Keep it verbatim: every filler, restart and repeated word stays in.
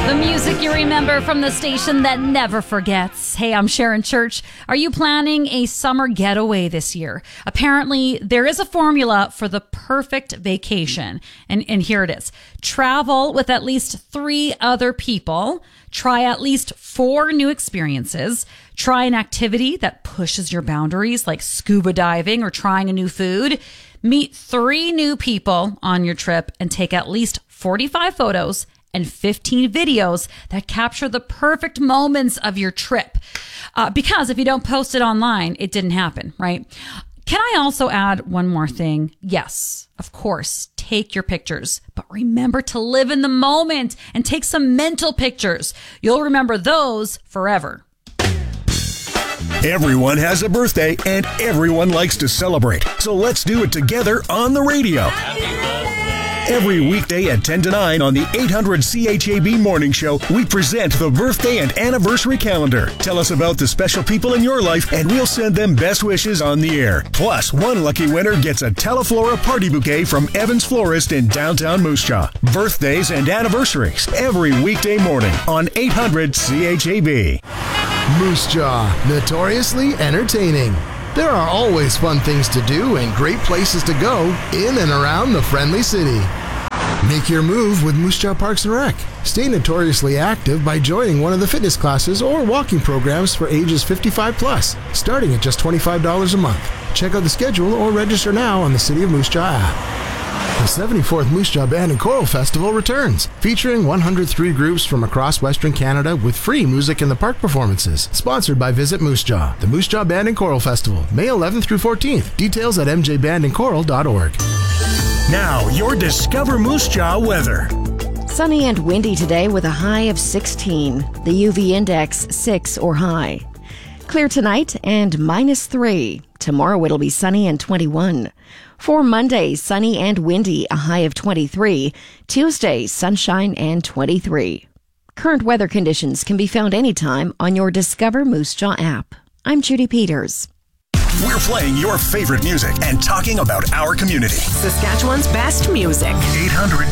The music you remember from the station that never forgets. Hey, I'm Sharon Church. Are you planning a summer getaway this year? Apparently, there is a formula for the perfect vacation. And, and here it is. Travel with at least three other people. Try at least four new experiences. Try an activity that pushes your boundaries, like scuba diving or trying a new food. Meet three new people on your trip and take at least forty-five photos and fifteen videos that capture the perfect moments of your trip. Uh, because if you don't post it online, it didn't happen, right? Can I also add one more thing? Yes, of course, take your pictures, but remember to live in the moment and take some mental pictures. You'll remember those forever. Everyone has a birthday and everyone likes to celebrate. So let's do it together on the radio. Every weekday at ten to nine on the eight hundred C H A B Morning Show, we present the birthday and anniversary calendar. Tell us about the special people in your life, and we'll send them best wishes on the air. Plus, one lucky winner gets a Teleflora party bouquet from Evans Florist in downtown Moose Jaw. Birthdays and anniversaries every weekday morning on eight hundred C H A B. Moose Jaw, notoriously entertaining. There are always fun things to do and great places to go in and around the friendly city. Make your move with Moose Jaw Parks and Rec. Stay notoriously active by joining one of the fitness classes or walking programs for ages fifty-five plus, starting at just twenty-five dollars a month. Check out the schedule or register now on the City of Moose Jaw app. The seventy-fourth Moose Jaw Band and Choral Festival returns, featuring one hundred three groups from across Western Canada with free music in the park performances. Sponsored by Visit Moose Jaw. The Moose Jaw Band and Choral Festival, May eleventh through fourteenth. Details at m j band and choral dot org. Now, your Discover Moose Jaw weather. Sunny and windy today with a high of sixteen. The U V index six or high. Clear tonight and minus three. Tomorrow it'll be sunny and twenty-one. For Monday, sunny and windy, a high of twenty-three. Tuesday, sunshine and twenty-three. Current weather conditions can be found anytime on your Discover Moose Jaw app. I'm Judy Peters. We're playing your favorite music and talking about our community. Saskatchewan's best music. eight hundred